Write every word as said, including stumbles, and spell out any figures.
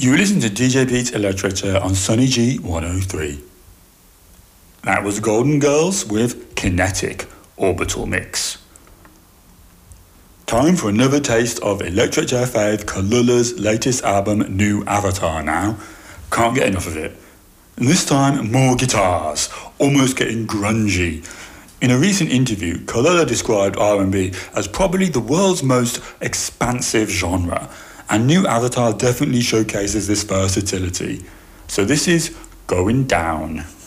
You listen to D J Pete's Electric Chair on Sunny G one oh three. That was Golden Girls with Kinetic Orbital Mix. Time for another taste of Electric Chair fave Kalula's latest album, New Avatar now. Can't get enough of it. And this time, more guitars, almost getting grungy. In a recent interview, Kalula described R and B as probably the world's most expansive genre, and New Avatar definitely showcases this versatility. So this is Going Down.